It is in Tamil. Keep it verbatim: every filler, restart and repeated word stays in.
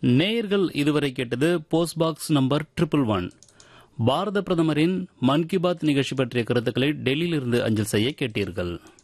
நேயர்கள் இதுவரை கேட்டது post box number triple one. பாரத பிரதமரின் மன் கி பாத் நிகழ்ச்சி பற்றிய கருத்துக்களை டெல்லியிலிருந்து அஞ்சல் செய்ய கேட்டீர்கள்.